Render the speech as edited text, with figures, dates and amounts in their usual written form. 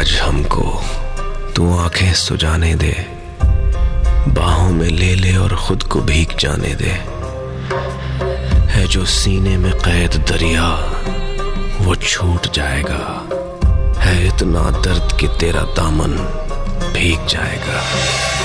आज हमको तू आंखें सुजाने दे, बाहों में ले ले और खुद को भीग जाने दे। है जो सीने में कैद दरिया वो छूट जाएगा, है इतना दर्द कि तेरा दामन भीग जाएगा।